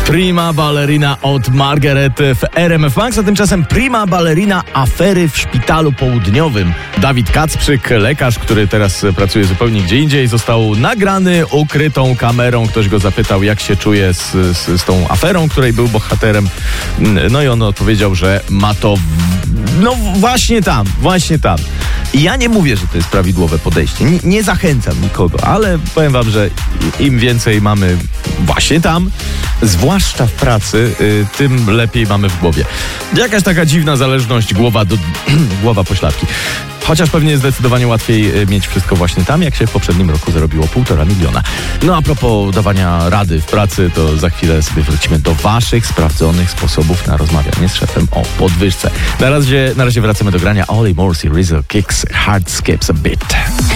Prima Ballerina od Margaret w RMF Max, a tymczasem prima ballerina afery w szpitalu południowym. Dawid Kacprzyk, lekarz, który teraz pracuje zupełnie gdzie indziej, został nagrany ukrytą kamerą. Ktoś go zapytał, jak się czuje z tą aferą, której był bohaterem. No i on odpowiedział, że ma to właśnie tam. I ja nie mówię, że to jest prawidłowe podejście. Nie zachęcam nikogo, ale powiem wam, że im więcej mamy właśnie tam, zwłaszcza w pracy, tym lepiej mamy w głowie. Jakaś taka dziwna zależność głowa pośladki. Chociaż pewnie zdecydowanie łatwiej mieć wszystko właśnie tam, jak się w poprzednim roku zarobiło 1,5 miliona. No a propos dawania rady w pracy, to za chwilę sobie wrócimy do waszych sprawdzonych sposobów na rozmawianie z szefem o podwyżce. Na razie wracamy do grania Olly Morse i Rizzo Kicks Hard Skips a Bit.